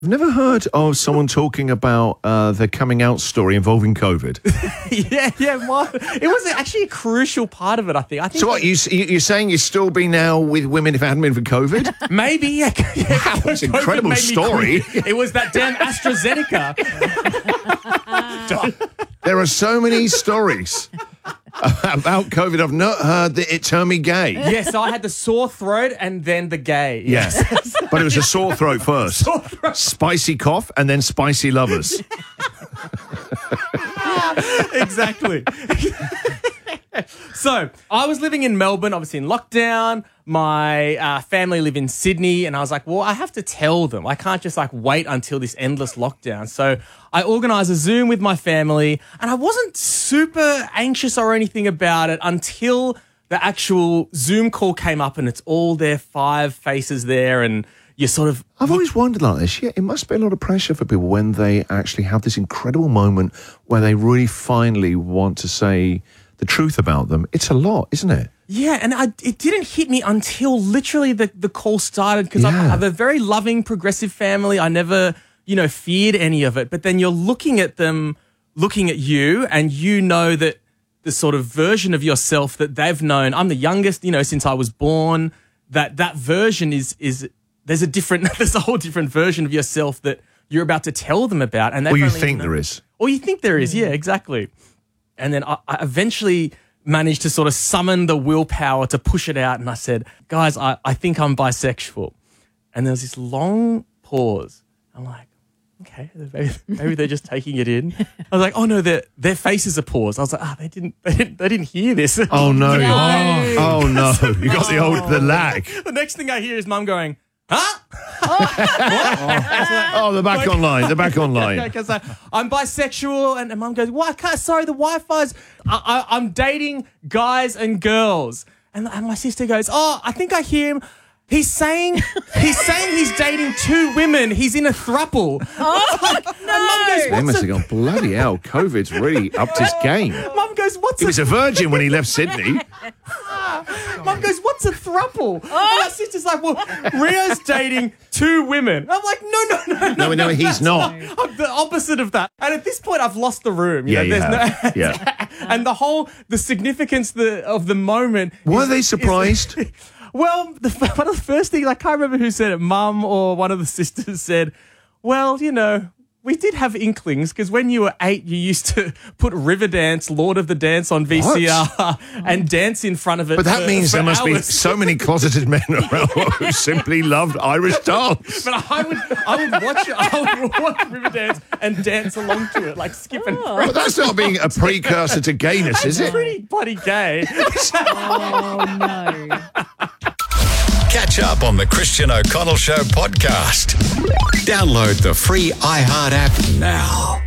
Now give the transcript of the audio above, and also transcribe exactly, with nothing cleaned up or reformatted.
I've never heard of someone talking about uh, their coming out story involving COVID. yeah, yeah. Well, it was actually a crucial part of it, I think. I think so what, you, you're saying you'd still be now with women if it hadn't been for COVID? Maybe, yeah. yeah. Wow, it's an incredible story. It was that damn AstraZeneca. There are so many stories about COVID. I've not heard that it turned me gay. Yes, yeah, so I had the sore throat and then the gay. Yes, yes. But it was a sore throat first. Sore throat. Spicy cough and then spicy lovers. Exactly. So I was living in Melbourne, obviously in lockdown. My uh, family live in Sydney, and I was like, well, I have to tell them. I can't just like wait until this endless lockdown. So I organised a Zoom with my family, and I wasn't super anxious or anything about it until the actual Zoom call came up, and it's all their five faces there, and you sort of... I've always wondered like this. Yeah, it must be a lot of pressure for people when they actually have this incredible moment where they really finally want to say the truth about them. It's a lot, isn't it? Yeah, and I, it didn't hit me until literally the, the call started, because Yeah. I have a very loving, progressive family. I never, you know, feared any of it. But then you're looking at them, looking at you, and you know that the sort of version of yourself that they've known. I'm the youngest, you know, since I was born. That that version is is there's a different, there's a whole different version of yourself that you're about to tell them about. And Or you think there is. Or you think there is, yeah, exactly. And then I, I eventually managed to sort of summon the willpower to push it out. And I said, guys, I, I think I'm bisexual. And there was this long pause. I'm like, okay, maybe, maybe they're just taking it in. I was like, oh no, their their faces are paused. I was like, ah, oh, they didn't, they didn't, they didn't hear this. Oh no! No. Oh no! You got the old the lag. The next thing I hear is Mum going, huh? Oh, they're back online. They're back online. Because I'm bisexual, and, and Mum goes, "What? I can't, sorry, the Wi-Fi's. I, I, I'm dating guys and girls." And, and my sister goes, "Oh, I think I hear him. He's saying he's saying he's dating two women. He's in a thruple." Oh, And Mum goes, They "What's must a-" have gone, bloody hell, COVID's really upped his game. Mum goes, "What's He a was a virgin when he left Sydney. Mum goes, "What's a thruple?" And my sister's like, "Well, Rio's dating two women." I'm like, "No, no, no, no, No, no, he's not. I'm the opposite of that." And at this point, I've lost the room. You Yeah, know, you there's have. no, Yeah. And the whole the significance the, of the moment. Were is- they is- surprised? well, the, one of the first things, I can't remember who said it, Mum or one of the sisters said, "Well, you know, we did have inklings, because when you were eight, you used to put Riverdance, Lord of the Dance on V C R and dance in front of it." But that for- means for there must be hours." so many closeted men around who simply loved Irish dance. But I would, I would watch it. I would watch Riverdance and dance along to it, like skipping. But that's not being a precursor to gayness, is It's it? pretty bloody gay. Oh, no. Catch up on the Christian O'Connell Show podcast. Download the free iHeart app now.